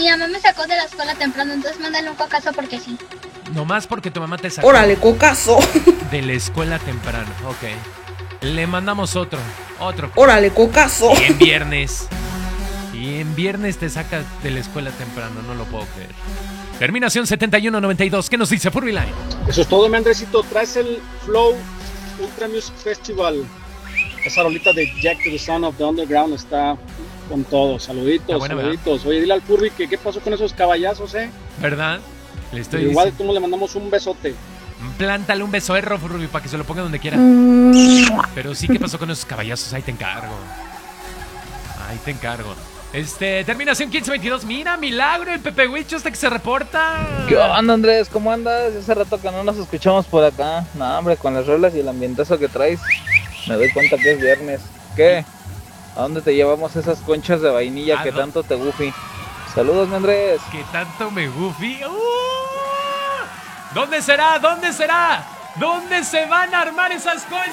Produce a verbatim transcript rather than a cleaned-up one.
mamá me sacó de la escuela temprano, entonces mándale un cocazo porque sí. Nomás porque tu mamá te sacó. Órale, cocazo. De la escuela temprano, ok. Le mandamos otro, otro. Órale, cocazo. Y en viernes. Y en viernes te sacas de la escuela temprano, no lo puedo creer. Terminación setenta y uno noventa y dos, ¿qué nos dice Furby Line? Eso es todo, mi Andresito. Traes el Flow Ultra Music Festival. Esa rolita de Jack to the Son of the Underground está con todo. Saluditos, buena, saluditos. ¿Verdad? Oye, dile al Furby que qué pasó con esos caballazos, ¿eh? ¿Verdad? Le estoy Igual diciendo. tú le mandamos un besote. Plántale un beso erro, Furby, para que se lo ponga donde quiera. Pero sí, ¿qué pasó con esos caballazos? Ahí te encargo. Ahí te encargo. Este, terminación quince veintidós. Mira, milagro, el Pepe Huicho hasta que se reporta. ¿Qué onda, Andrés? ¿Cómo andas? Hace rato que no nos escuchamos por acá. No, hombre, con las rolas y el ambientazo que traes, me doy cuenta que es viernes. ¿Qué? ¿A dónde te llevamos esas conchas de vainilla que tanto te gufi? Saludos, mi Andrés. Que tanto me gufi. ¡Uh! ¿Dónde será? ¿Dónde será? ¿Dónde se van a armar esas conchas?